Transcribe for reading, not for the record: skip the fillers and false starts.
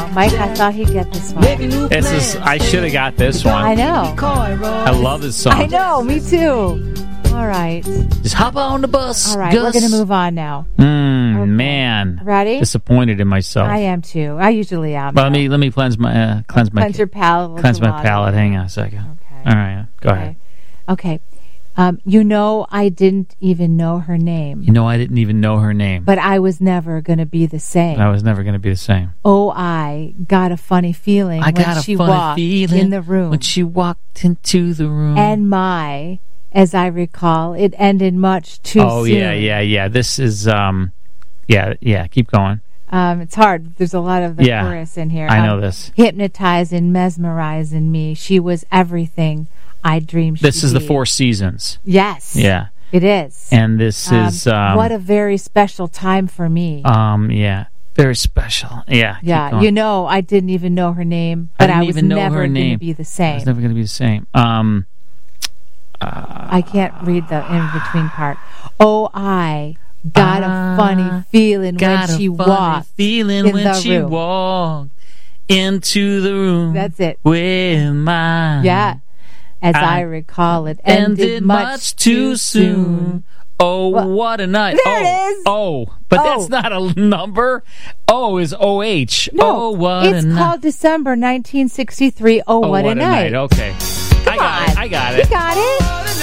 Mike, I thought he'd get this one. I should have got this one. I know. I love this song. I know, me too. All right. Just hop on the bus. All right, Gus. we're going to move on now. Okay. Man. Ready? Disappointed in myself. I am too. I usually am. Well, let me cleanse my cleanse your palate. Cleanse my palate. Hang on a second. Okay. All right, go ahead. Okay. I didn't even know her name. I didn't even know her name. But I was never going to be the same. I was never going to be the same. Oh, I got a funny feeling when she walked in the room. When she walked into the room. And as I recall, it ended much too soon. Oh, yeah. This is, keep going. It's hard. There's a lot of the chorus in here. I know this. Hypnotizing, mesmerizing me. She was everything I dreamed she'd be. This is the Four Seasons. Yes. Yeah. It is. And this is... what a very special time for me. Yeah. Very special. Yeah. Yeah. I didn't even know her name, but I was never going to be the same. I was never going to be the same. I can't read the in-between part. Oh, I got a funny feeling when she walked in the room. Walked into the room. That's it. With mine. Yeah. As I recall, it ended much too soon. Oh, what a night. There it is. But that's not a number. O is OH. No, what a night. It's called December 1963. Oh, what a night. Okay. I got it. You got it?